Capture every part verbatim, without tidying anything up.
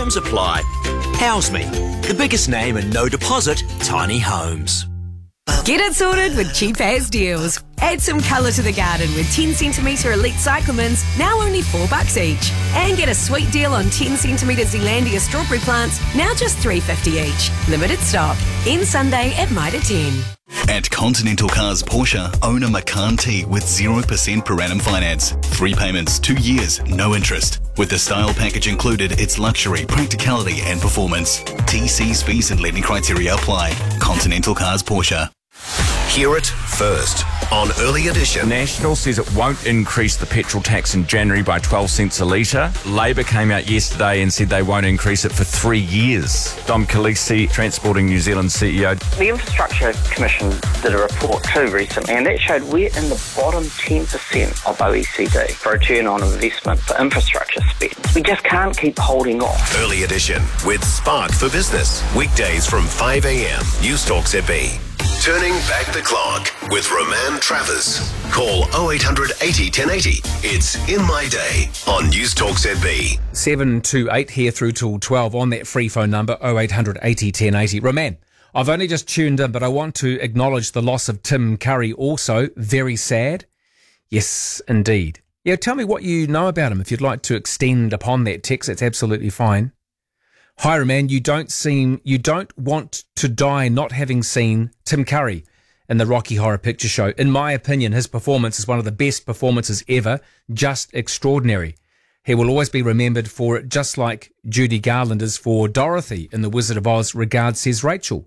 Terms apply. House Me, the biggest name in no deposit tiny homes. Get it sorted with Cheap As Deals. Add some colour to the garden with ten centimetre Elite Cyclamens, now only four bucks each. And get a sweet deal on ten centimetre Zealandia strawberry plants, now just three fifty each. Limited stock. End Sunday at Mitre ten. At Continental Cars Porsche, own a Macan T with zero percent per annum finance. Three payments, two years, no interest. With the style package included, it's luxury, practicality and performance. T Cs, fees and lending criteria apply. Continental Cars Porsche. Hear it first on Early Edition. National says it won't increase the petrol tax in January by twelve cents a litre. Labor came out yesterday and said they won't increase it for three years. Dom Khaleesi, Transporting New Zealand C E O. The Infrastructure Commission did a report too recently, and that showed we're in the bottom ten percent of O E C D for return on investment for infrastructure spend. We just can't keep holding off. Early Edition with Spark for Business. Weekdays from five a.m. News Talk Z B. Turning back the clock with Roman Travers. Call oh eight hundred eighty ten eighty. It's In My Day on News Talk Z B. seven two eight here through till twelve on that free phone number oh eight hundred eighty ten eighty. Roman, I've only just tuned in, but I want to acknowledge the loss of Tim Curry also. Very sad. Yes, indeed. Yeah, tell me what you know about him. If you'd like to extend upon that text, it's absolutely fine. Hi, Roman, you don't seem, you don't want to die not having seen Tim Curry in the Rocky Horror Picture Show. In my opinion, his performance is one of the best performances ever. Just extraordinary. He will always be remembered for it, just like Judy Garland is for Dorothy in The Wizard of Oz. Regards, says Rachel.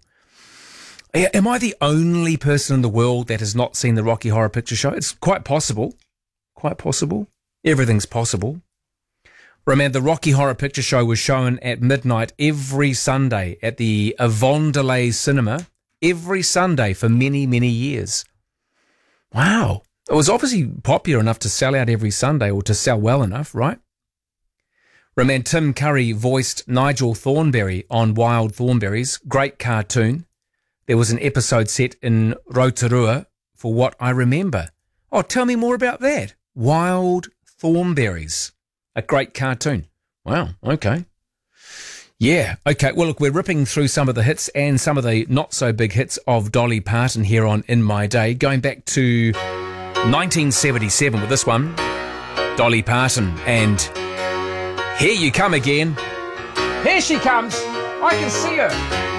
Am I the only person in the world that has not seen the Rocky Horror Picture Show? It's quite possible. Quite possible. Everything's possible. Remember, the Rocky Horror Picture Show was shown at midnight every Sunday at the Avondelay Cinema, every Sunday for many, many years. Wow. It was obviously popular enough to sell out every Sunday, or to sell well enough, right? Remember, Tim Curry voiced Nigel Thornberry on Wild Thornberrys. Great cartoon. There was an episode set in Rotorua for What I Remember. Oh, tell me more about that. Wild Thornberrys. A great cartoon. Wow, okay. Yeah, okay. Well, look, we're ripping through some of the hits and some of the not-so-big hits of Dolly Parton here on In My Day. Going back to nineteen seventy-seven with this one, Dolly Parton, and Here You Come Again. Here she comes. I can see her.